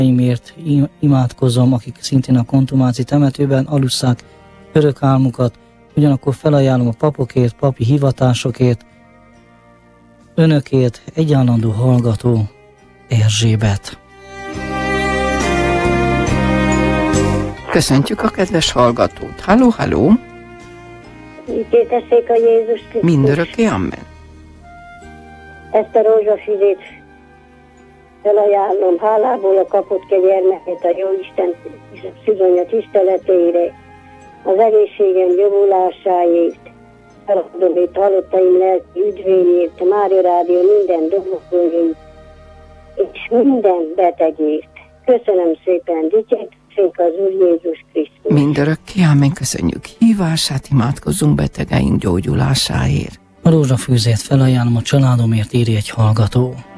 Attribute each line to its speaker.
Speaker 1: Ért imádkozom, akik szintén a kontumáci temetőben alusszák örök álmukat, ugyanakkor felajánlom a papokért, papi hivatásokért, önökért, egy állandó hallgató, Erzsébet.
Speaker 2: Köszöntjük a kedves hallgatót. Halló, halló!
Speaker 3: Dicsértessék a Jézus Krisztus.
Speaker 2: Mindörökké, amen.
Speaker 3: Ezt a rózsafüzét felajánlom, hálából a kapott kegyelmeket a Jóisten és a szigonya tiszteletére, az egészségem javulásáért, feladom itt halottaim lelki üdvényért, a Mária Rádió minden dolgozóért, és minden betegért. Köszönöm szépen, dicsértessék az Úr Jézus Krisztus.
Speaker 2: Mindörökké, amen, köszönjük hívását, imádkozzunk betegeink gyógyulásáért.
Speaker 1: A rózsafűzét felajánlom a családomért, írja egy hallgató.